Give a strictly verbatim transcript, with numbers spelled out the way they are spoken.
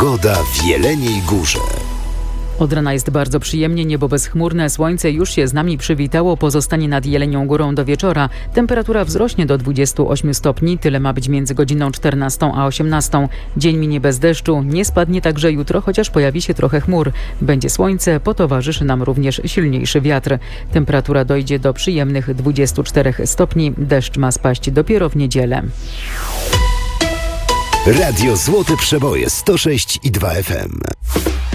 Pogoda w Jeleniej Górze. Od rana jest bardzo przyjemnie, niebo bezchmurne, słońce już się z nami przywitało, pozostanie nad Jelenią Górą do wieczora. Temperatura wzrośnie do dwudziestu ośmiu stopni, tyle ma być między godziną czternastą a osiemnastą. Dzień minie bez deszczu, nie spadnie także jutro, chociaż pojawi się trochę chmur. Będzie słońce, potowarzyszy nam również silniejszy wiatr. Temperatura dojdzie do przyjemnych dwudziestu czterech stopni, deszcz ma spaść dopiero w niedzielę. Radio Złote Przeboje sto sześć i dwa F M.